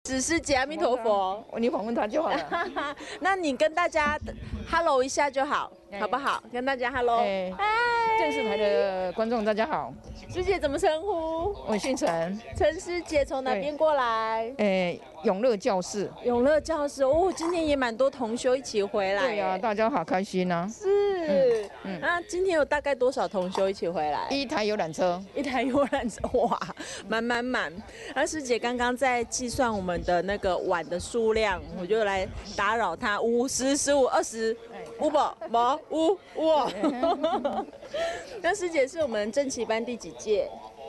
只是姐阿弥陀佛， 你访问他就好了。 那你跟大家 hello 一下就好，好不好？跟大家 hello。 电视台的观众大家好， 师姐怎么称呼？ 我姓陈， 陈师姐从哪边过来？ 永乐教室。 永乐教室哦，今天也蛮多同修一起回来。 对呀，大家好开心啊。 是，那今天有大概多少同修一起回来？ 一台游览车， 哇，满。而师姐刚刚在计算我们的那个碗的数量，我就来打扰她，5、10、15、20。五宝毛五哇！那师姐是我们正旗班第几届？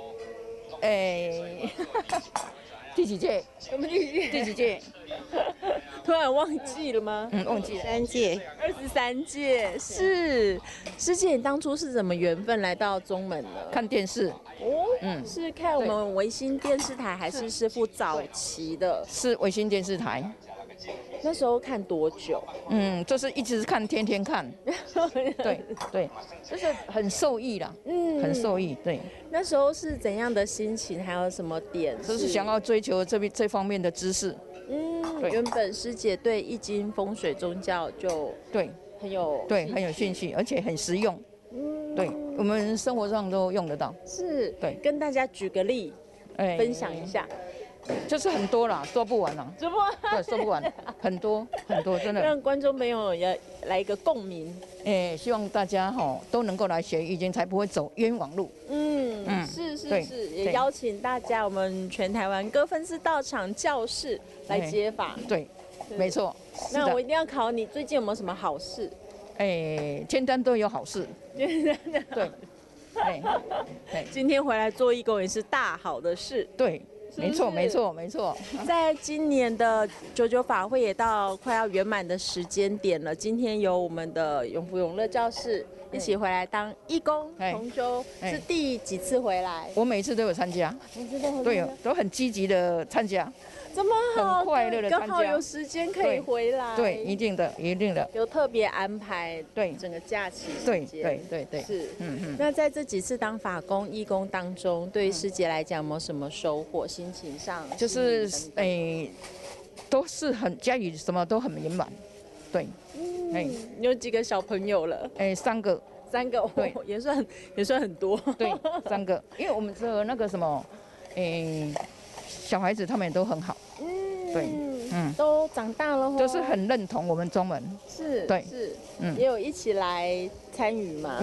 第几届？ 我们第几届？突然忘记了吗？ 忘记了。 3届 ，23届。是师姐，你当初是怎么缘分来到中门的？ 看电视。 是看我们维新电视台，还是师父早期的？ 是维新电视台。 那时候看多久？ 就是一直看，天天看。对，就是很受益啦。很受益。对。 那时候是怎样的心情？还有什么点？ 就是想要追求这方面的知识。 原本师姐对易经、风水、宗教就很有兴趣，而且很实用。对，我们生活上都用得到。 是。 对， 跟大家举个例，分享一下。 就是很多啦，说不完啦。 说不完。 对，说不完，很多，真的。 让观众朋友也来一个共鸣。 希望大家都能够来学易经，才不会走冤枉路。 是，也邀请大家，我们全台湾各分寺道场教室来接法。 对，没错。 那我一定要考你，最近有没有什么好事？ 天天都有好事。对。 今天回来做义工也是大好的事。 对。没错。 在今年的99法会也到快要圆满的时间点了。今天由我们的永福永乐教室一起回来当义工同修，是第几次回来？ 我每次都有参加，对，都很积极的参加。 这么好， 很快乐的参加， 刚好有时间可以回来。 对，一定的。 有特别安排，对整个假期时间。 对。 是，那在这几次当法工、义工当中，对于师姐来讲，有没有什么收获？心情上， 就是都是很家里什么都很圆满。对， 有几个小朋友了 ？3个。 3个，对，也算很多。 对，3个，因为我们的那个什么，小孩子他们也都很好。对， 都长大了， 都是很认同我们中门。 是， 对， 也有一起来参与嘛。